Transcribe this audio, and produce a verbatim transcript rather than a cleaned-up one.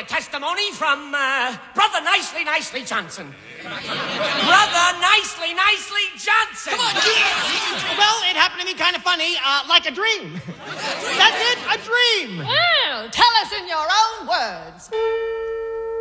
a testimony from uh, Brother Nicely Nicely Johnson. Brother Nicely Nicely Johnson. Come on, yeah. Well, it happened to me kind of funny, uh, like a dream. That's it, a dream. Well, tell us in your own words.